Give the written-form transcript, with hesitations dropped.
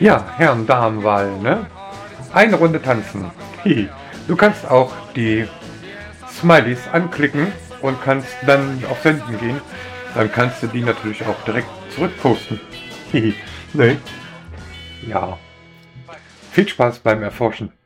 Ja, Herren-Damen-Wahl, ne? Eine Runde tanzen. Hihi. Du kannst auch die Smileys anklicken und kannst dann auf Senden gehen. Dann kannst du die natürlich auch direkt zurückposten. Hihi. Ne? Ja. Viel Spaß beim Erforschen.